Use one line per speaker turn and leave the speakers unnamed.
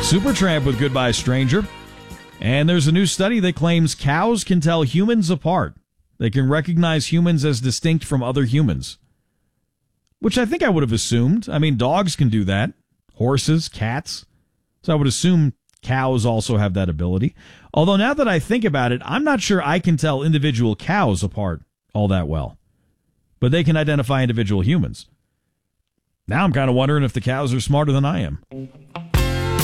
Supertramp with Goodbye Stranger. And there's a new study that claims cows can tell humans apart. They can recognize humans as distinct from other humans. Which I think I would have assumed. I mean, dogs can do that. Horses, cats. So I would assume cows also have that ability. Although now that I think about it, I'm not sure I can tell individual cows apart all that well. But they can identify individual humans. Now I'm kind of wondering if the cows are smarter than I am.